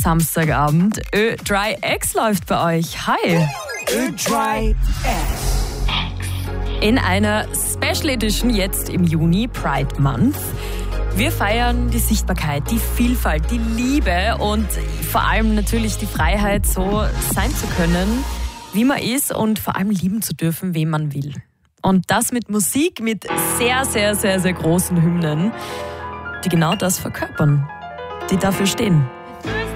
Samstagabend. Ö-Dry X läuft bei euch. Hi! Ö-Dry X. In einer Special Edition jetzt im Juni, Pride Month. Wir feiern die Sichtbarkeit, die Vielfalt, die Liebe und vor allem natürlich die Freiheit, so sein zu können, wie man ist und vor allem lieben zu dürfen, wen man will. Und das mit Musik, mit sehr, sehr, sehr, sehr großen Hymnen, die genau das verkörpern, die dafür stehen.